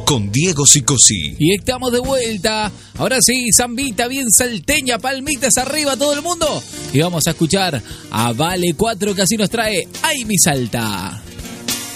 con Diego Sicosí. Y estamos de vuelta. Ahora sí, zambita bien salteña, palmitas arriba todo el mundo. Y vamos a escuchar a Vale 4 que así nos trae Ay mi Salta.